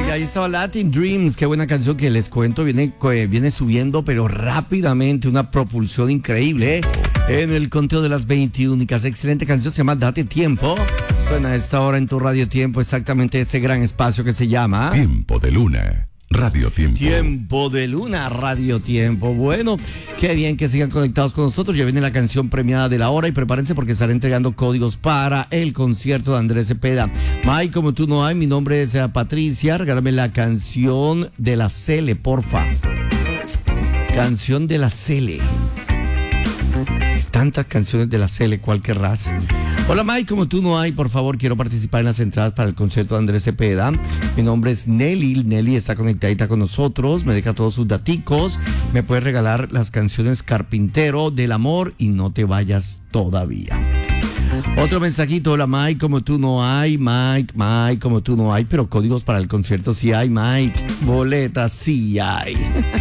Y ahí estaba Latin Dreams, qué buena canción que les cuento, viene subiendo pero rápidamente, una propulsión increíble, en el conteo de las 21. Excelente canción, se llama Date Tiempo. Suena a esta hora en tu Radio Tiempo, exactamente ese gran espacio que se llama Tiempo de Luna, Radio Tiempo. Tiempo de Luna, Radio Tiempo. Bueno, qué bien que sigan conectados con nosotros. Ya viene la canción premiada de la hora y prepárense porque estaré entregando códigos para el concierto de Andrés Cepeda. Mike, como tú no hay, mi nombre es Patricia. Regálame la canción de la Cele, porfa. Canción de la Cele. Tantas canciones de la Cele, ¿cuál querrás? Hola Mike, como tú no hay, por favor, quiero participar en las entradas para el concierto de Andrés Cepeda. Mi nombre es Nelly. Nelly está conectadita con nosotros, me deja todos sus daticos. Me puedes regalar las canciones Carpintero, Del Amor y No Te Vayas Todavía. Otro mensajito, hola Mike, como tú no hay, Mike, como tú no hay, pero códigos para el concierto sí hay, Mike, boletas sí hay.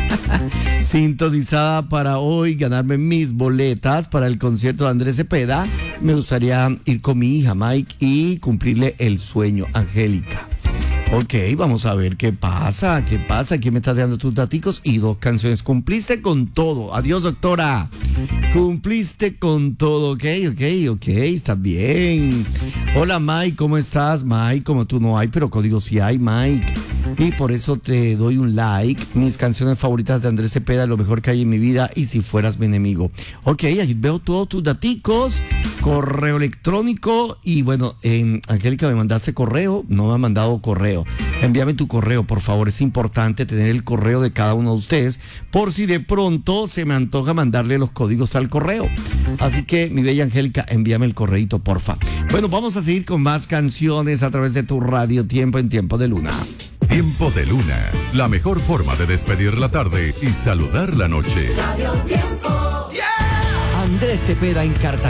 Sintonizada para hoy, ganarme mis boletas para el concierto de Andrés Cepeda. Me gustaría ir con mi hija, Mike, y cumplirle el sueño, Angélica. Ok, vamos a ver qué pasa, ¿quién me está dando tus daticos? Y 2 canciones, cumpliste con todo, adiós doctora, cumpliste con todo, ok, está bien. Hola Mike, ¿cómo estás? Mike, como tú no hay, pero código sí hay, Mike, y por eso te doy un like. Mis canciones favoritas de Andrés Cepeda, lo mejor que hay en mi vida, y si fueras mi enemigo. Ok, aquí veo todos tus daticos, correo electrónico, y bueno, Angélica, me mandaste correo, no me ha mandado correo. Envíame tu correo, por favor, es importante tener el correo de cada uno de ustedes, por si de pronto se me antoja mandarle los códigos al correo. Así que, mi bella Angélica, envíame el correíto, porfa. Bueno, vamos a seguir con más canciones a través de tu Radio Tiempo en Tiempo de Luna. Tiempo de Luna, la mejor forma de despedir la tarde y saludar la noche. Radio Tiempo. Andrés Cepeda en Cartagena.